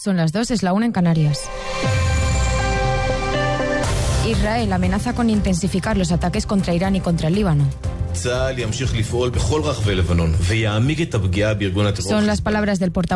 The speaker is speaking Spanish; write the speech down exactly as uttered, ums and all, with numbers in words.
Son las dos, es la una en Canarias. Israel amenaza con intensificar los ataques contra Irán y contra el Líbano. Son las palabras del portavoz